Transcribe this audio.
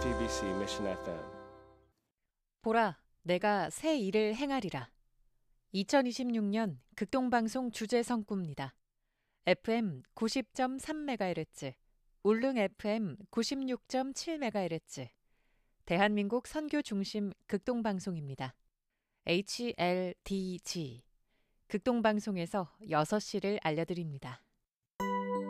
JTBC Mission FM. 보라, 내가 새 일을 행하리라. 2026년 극동방송 주제 성구입니다. FM 90.3MHz, 울릉 FM 96.7MHz, 대한민국 선교 중심 극동방송입니다. HLDG, 극동방송에서 6시를 알려드립니다.